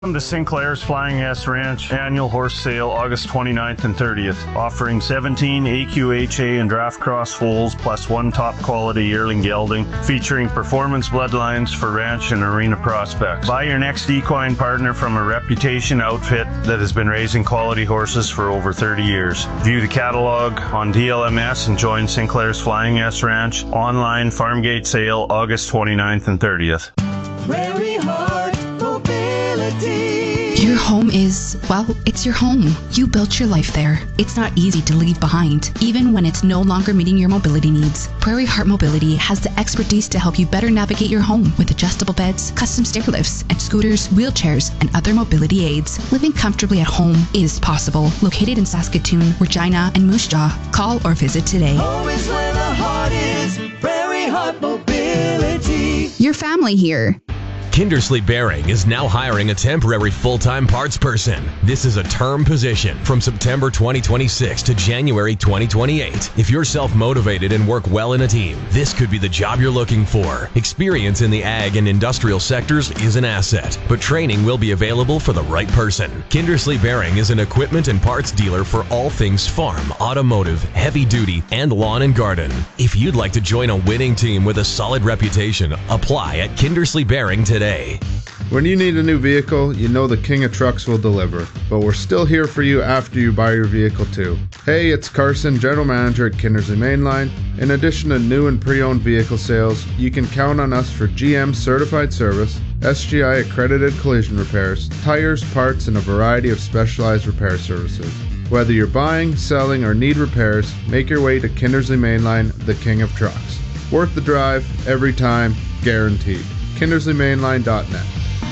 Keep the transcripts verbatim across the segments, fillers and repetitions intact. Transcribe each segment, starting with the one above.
Welcome to Sinclair's Flying S Ranch annual horse sale August twenty-ninth and thirtieth, offering seventeen A Q H A and draft cross foals plus one top quality yearling gelding featuring performance bloodlines for ranch and arena prospects. Buy your next equine partner from a reputation outfit that has been raising quality horses for over thirty years. View the catalog on D L M S and join Sinclair's Flying S Ranch online farm gate sale August twenty-ninth and thirtieth. Prairie Heart Mobility. Your home is, well, it's your home. You built your life there. It's not easy to leave behind, even when it's no longer meeting your mobility needs. Prairie Heart Mobility has the expertise to help you better navigate your home with adjustable beds, custom stair lifts, and scooters, wheelchairs, and other mobility aids. Living comfortably at home is possible. Located in Saskatoon, Regina, and Moose Jaw. Call or visit today. Home is where the heart is. Prairie Heart Mobility. Your family here. Kindersley Bearing is now hiring a temporary full-time parts person. This is a term position from September twenty twenty-six to January twenty twenty-eight. If you're self-motivated and work well in a team, this could be the job you're looking for. Experience in the ag and industrial sectors is an asset, but training will be available for the right person. Kindersley Bearing is an equipment and parts dealer for all things farm, automotive, heavy duty, and lawn and garden. If you'd like to join a winning team with a solid reputation, apply at Kindersley Bearing today. When you need a new vehicle, you know the King of Trucks will deliver, but we're still here for you after you buy your vehicle too. Hey, it's Carson, General Manager at Kindersley Mainline. In addition to new and pre-owned vehicle sales, you can count on us for G M certified service, S G I accredited collision repairs, tires, parts, and a variety of specialized repair services. Whether you're buying, selling, or need repairs, make your way to Kindersley Mainline, the King of Trucks. Worth the drive, every time, guaranteed. Kindersley Mainline dot net.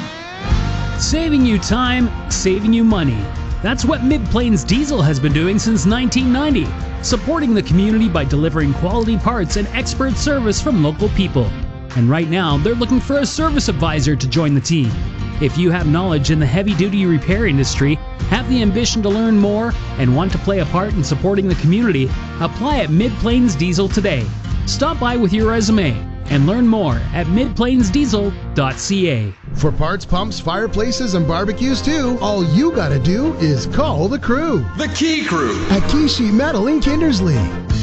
Saving you time, saving you money. That's what Mid-Plains Diesel has been doing since nineteen ninety, supporting the community by delivering quality parts and expert service from local people. And right now, they're looking for a service advisor to join the team. If you have knowledge in the heavy-duty repair industry, have the ambition to learn more, and want to play a part in supporting the community, apply at Mid-Plains Diesel today. Stop by with your resume and learn more at mid plains diesel dot c a. For parts, pumps, fireplaces, and barbecues too, all you gotta do is call the crew. The Key Crew at Key Sheet Metal in Kindersley.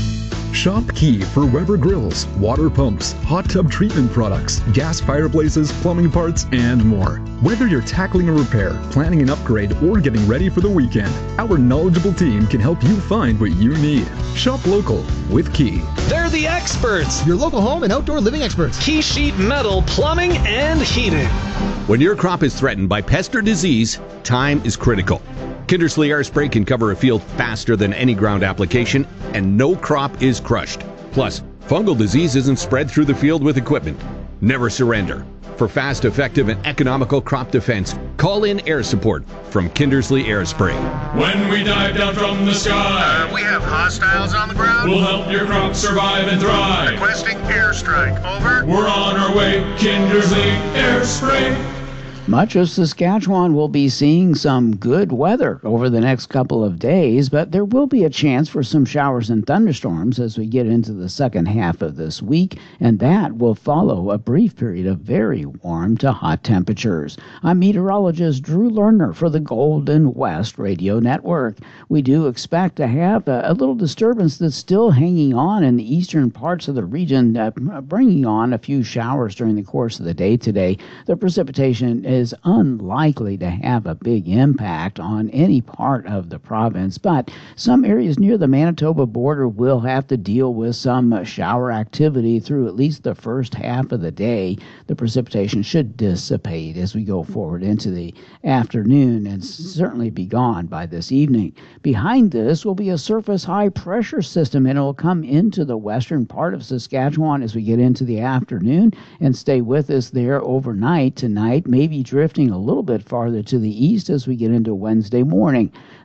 Shop Key for Weber grills, water pumps, hot tub treatment products, gas fireplaces, plumbing parts, and more. Whether you're tackling a repair, planning an upgrade, or getting ready for the weekend, our knowledgeable team can help you find what you need. Shop local with Key. They're the experts. Your local home and outdoor living experts. Key Sheet Metal Plumbing and Heating. When your crop is threatened by pest or disease, time is critical. Kindersley Air Spray can cover a field faster than any ground application, and no crop is crushed. Plus, fungal disease isn't spread through the field with equipment. Never surrender. For fast, effective, and economical crop defense, call in air support from Kindersley Air Spray. When we dive down from the sky, uh, we have hostiles on the ground. We'll help your crop survive and thrive. Requesting airstrike. Over. We're on our way. Kindersley Air Spray. Much of Saskatchewan will be seeing some good weather over the next couple of days, but there will be a chance for some showers and thunderstorms as we get into the second half of this week, and that will follow a brief period of very warm to hot temperatures. I'm meteorologist Drew Lerner for the Golden West Radio Network. We do expect to have a, a little disturbance that's still hanging on in the eastern parts of the region, uh, bringing on a few showers during the course of the day today. The precipitation is unlikely to have a big impact on any part of the province, but some areas near the Manitoba border will have to deal with some shower activity through at least the first half of the day. The precipitation should dissipate as we go forward into the afternoon and certainly be gone by this evening. Behind this will be a surface high pressure system, and it will come into the western part of Saskatchewan as we get into the afternoon and stay with us there overnight tonight, maybe drifting a little bit farther to the east as we get into Wednesday morning.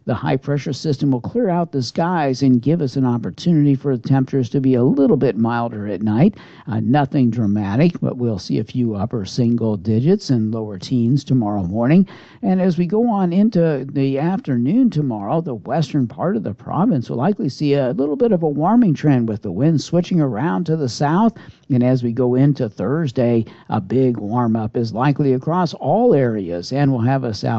the high-pressure system will clear out the skies and give us an opportunity for the temperatures to be a little bit milder at night. Uh, nothing dramatic, but we'll see a few upper single digits and lower teens tomorrow morning. And as we go on into the afternoon tomorrow, the western part of the province will likely see a little bit of a warming trend with the wind switching around to the south. And as we go into Thursday, a big warm-up is likely across all areas, and we'll have a south